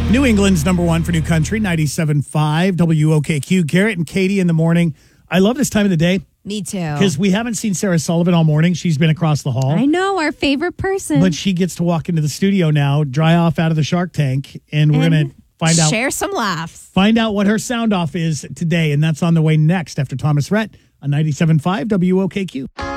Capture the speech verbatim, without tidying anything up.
New England's number one for new country, ninety-seven point five W O K Q. Garrett and Katie in the morning. I love this time of the day. Me too. Because we haven't seen Sarah Sullivan all morning. She's been across the hall. I know, our favorite person. But she gets to walk into the studio now, dry off out of the Shark Tank, and we're And going to find out share some laughs. find out what her sound off is today. And that's on the way next after Thomas Rhett on ninety-seven point five W O K Q.